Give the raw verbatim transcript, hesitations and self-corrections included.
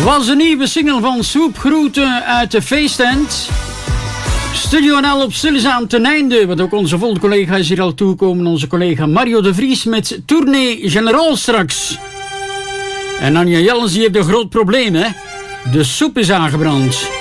Was een nieuwe single van Soepgroeten uit de feesttent. Studio N L op stilzaan ten einde. Want ook onze volgende collega is hier al toegekomen. Onze collega Mario de Vries met Tournee Generaal straks. En Anja Jellens die heeft een groot probleem, hè. De soep is aangebrand.